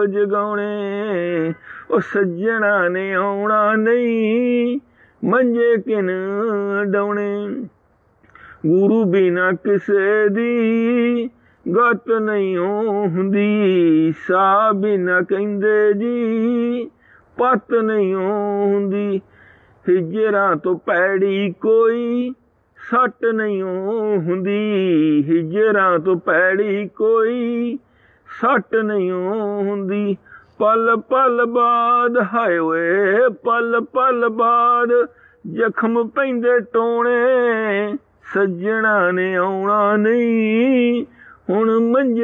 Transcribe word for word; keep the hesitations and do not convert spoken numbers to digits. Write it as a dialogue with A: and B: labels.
A: ਜਗਾਉਣੇ ਉਹ ਸੱਜਣਾ ਨੇ ਆਉਣਾ ਨਹੀਂ, ਮੰਜੇ ਕਿਨ ਡਾਉਣੇ। ਗੁਰੂ ਬਿਨਾ ਕਿਸੇ ਦੀ ਗਤ ਨਹੀਂ ਹੁੰਦੀ, ਸਾਹ ਬਿਨਾ ਕਹਿੰਦੇ ਜੀ ਪਤ ਨਹੀਂ ਹੁੰਦੀ। ਹਿਜਰਾਂ ਤੋਂ ਪੈੜੀ ਕੋਈ ਸੱਟ ਨਹੀਂ ਹੁੰਦੀ, ਹਿਜਰਾਂ ਤੋਂ ਪੈੜੀ ਕੋਈ ਸੱਟ ਨਹੀਂ ਹੁੰਦੀ। ਪਲ ਪਲ ਬਾਅਦ ਹਾਏ ਓਏ ਪਲ ਪਲ ਬਾਅਦ ਜ਼ਖਮ ਪੈਂਦੇ ਟੋਣੇ, ਸੱਜਣਾ ਨੇ ਆਉਣਾ ਨਹੀਂ ਹੁਣ ਮੰਜੇ